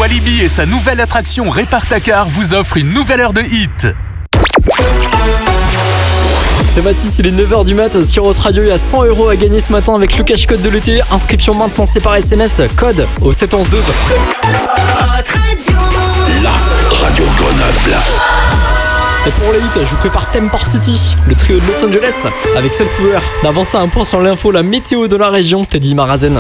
Walibi et sa nouvelle attraction Répare-ta-car vous offrent une nouvelle heure de hit. C'est Mathis, il est 9h du mat sur votre radio. Il y a 100 € à gagner ce matin avec le cash code de l'été. Inscription maintenant, c'est par SMS, code au 71112. La radio de Grenoble. Et pour les hits, je vous prépare Temper City, le trio de Los Angeles avec Self-Power. D'avant ça, un point sur l'info, la météo de la région, Teddy Marazen.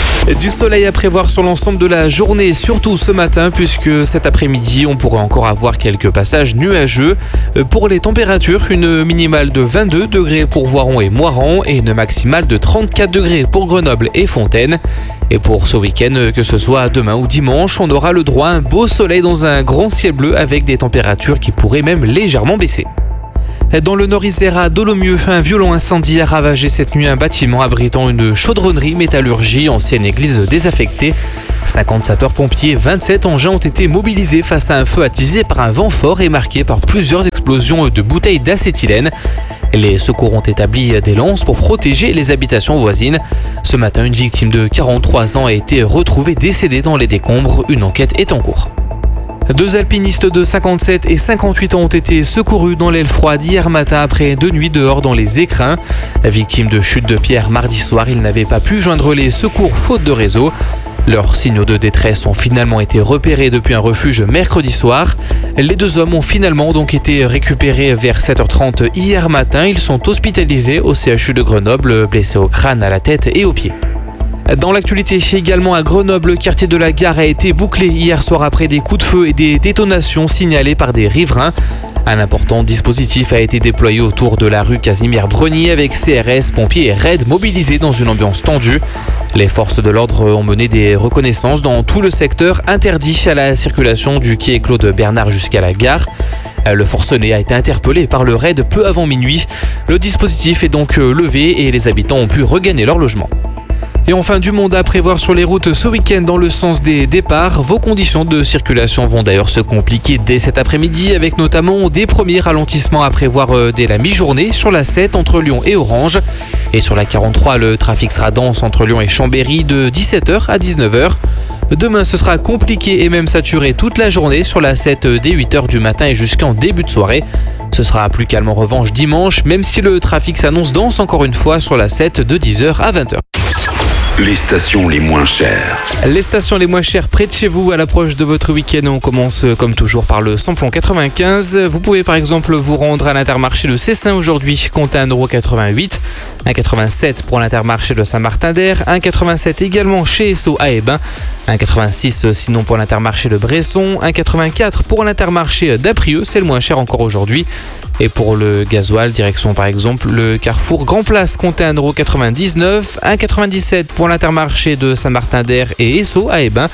Du soleil à prévoir sur l'ensemble de la journée, surtout ce matin, puisque cet après-midi, on pourrait encore avoir quelques passages nuageux. Pour les températures, une minimale de 22 degrés pour Voiron et Moirans et une maximale de 34 degrés pour Grenoble et Fontaine. Et pour ce week-end, que ce soit demain ou dimanche, on aura le droit à un beau soleil dans un grand ciel bleu avec des températures qui pourraient même légèrement baisser. Dans le Nord-Isère, à Dolomieu, un violent incendie a ravagé cette nuit un bâtiment abritant une chaudronnerie métallurgie, ancienne église désaffectée. 50 sapeurs-pompiers, 27 engins ont été mobilisés face à un feu attisé par un vent fort et marqué par plusieurs explosions de bouteilles d'acétylène. Les secours ont établi des lances pour protéger les habitations voisines. Ce matin, une victime de 43 ans a été retrouvée décédée dans les décombres. Une enquête est en cours. 2 alpinistes de 57 et 58 ans ont été secourus dans l'aile froide hier matin après 2 nuits dehors dans les écrins. Victimes de chute de pierre mardi soir, ils n'avaient pas pu joindre les secours faute de réseau. Leurs signaux de détresse ont finalement été repérés depuis un refuge mercredi soir. Les 2 hommes ont finalement donc été récupérés vers 7h30 hier matin. Ils sont hospitalisés au CHU de Grenoble, blessés au crâne, à la tête et aux pieds. Dans l'actualité également à Grenoble, le quartier de la Gare a été bouclé hier soir après des coups de feu et des détonations signalées par des riverains. Un important dispositif a été déployé autour de la rue Casimir-Brenier avec CRS, pompiers et raids mobilisés dans une ambiance tendue. Les forces de l'ordre ont mené des reconnaissances dans tout le secteur interdit à la circulation du quai Claude Bernard jusqu'à la gare. Le forcené a été interpellé par le raid peu avant minuit. Le dispositif est donc levé et les habitants ont pu regagner leur logement. Et enfin, du monde à prévoir sur les routes ce week-end dans le sens des départs. Vos conditions de circulation vont d'ailleurs se compliquer dès cet après-midi avec notamment des premiers ralentissements à prévoir dès la mi-journée sur la 7 entre Lyon et Orange. Et sur la 43, le trafic sera dense entre Lyon et Chambéry de 17h à 19h. Demain, ce sera compliqué et même saturé toute la journée sur la 7 dès 8h du matin et jusqu'en début de soirée. Ce sera plus calme en revanche dimanche, même si le trafic s'annonce dense encore une fois sur la 7 de 10h à 20h. Les stations les moins chères. Les stations les moins chères près de chez vous à l'approche de votre week-end. On commence comme toujours par le samplon 95. Vous pouvez par exemple vous rendre à l'Intermarché de Cessin aujourd'hui, comptez 1,88 €. 1,87 pour l'Intermarché de Saint-Martin-d'Air. 1,87 également chez Esso à Hébin. 1,86 sinon pour l'Intermarché de Bresson. 1,84 pour l'Intermarché d'Aprieux, c'est le moins cher encore aujourd'hui. Et pour le gasoil, direction par exemple le Carrefour Grand Place, comptez 1,99 €. 1,97 pour l'Intermarché de Saint-Martin-d'Air et Esso à Hébin.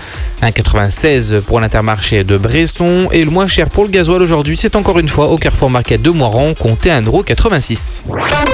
1,96 pour l'Intermarché de Bresson. Et le moins cher pour le gasoil aujourd'hui, c'est encore une fois au Carrefour Market de Moirans, comptez 1,86 €.